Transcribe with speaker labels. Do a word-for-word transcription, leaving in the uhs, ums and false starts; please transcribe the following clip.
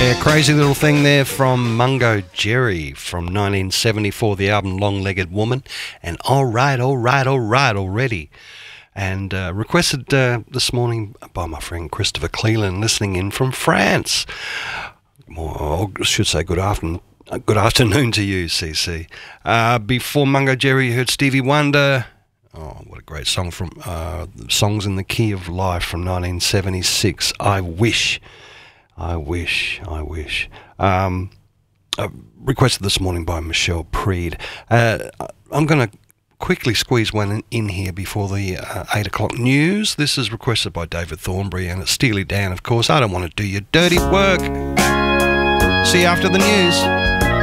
Speaker 1: Yeah, crazy little thing there from Mungo Jerry from nineteen seventy-four, the album Long-Legged Woman, and All Right, All Right, All Right already. And uh, requested uh, this morning by my friend Christopher Cleland, listening in from France. Or I should say good afternoon. Good afternoon to you, C C. Uh, before Mungo Jerry, you heard Stevie Wonder. Oh, what a great song from uh, Songs in the Key of Life from nineteen seventy-six. I Wish. I wish, I wish. Um, uh, requested this morning by Michelle Preed. Uh, I'm going to quickly squeeze one in, in here before the uh, eight o'clock news. This is requested by David Thornbury, and it's Steely Dan, of course. I don't want to do your dirty work. See you after the news.